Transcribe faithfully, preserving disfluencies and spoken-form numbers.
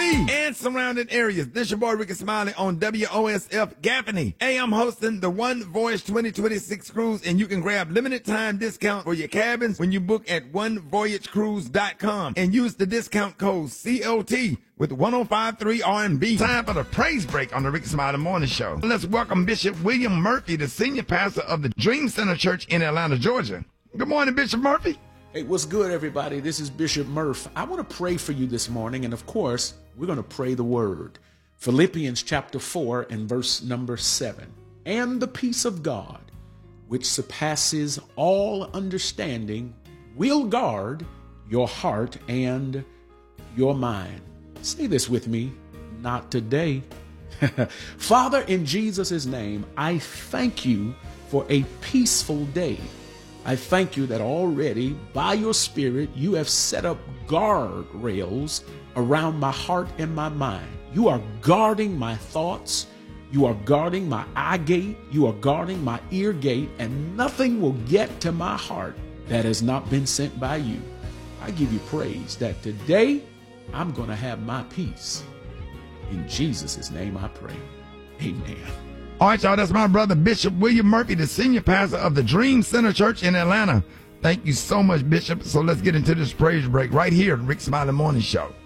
Lee and surrounding areas. This your boy Ricky Smiley on W O S F Gaffney. Hey, I'm hosting the One Voyage twenty twenty-six cruise, and you can grab limited time discount for your cabins when you book at one voyage cruise dot com and use the discount code C O T with ten fifty-three R and B. Time for the praise break on the Ricky Smiley Morning Show. Let's welcome Bishop William Murphy, the senior pastor of the Dream Center Church in Atlanta, Georgia. Good morning, Bishop Murphy. Hey, what's good, everybody? This is Bishop Murph. I want to pray for you this morning, and of course, we're going to pray the word. Philippians chapter four and verse number seven. And the peace of God, which surpasses all understanding, will guard your heart and your mind. Say this with me, not today. Father, in Jesus' name, I thank you for a peaceful day. I thank you that already by your Spirit, you have set up guardrails around my heart and my mind. You are guarding my thoughts. You are guarding my eye gate. You are guarding my ear gate, and nothing will get to my heart that has not been sent by you. I give you praise that today I'm going to have my peace. In Jesus' name I pray. Amen. All right, y'all, that's my brother, Bishop William Murphy, the senior pastor of the Dream Center Church in Atlanta. Thank you so much, Bishop. So let's get into this praise break right here at Rick Smiley Morning Show.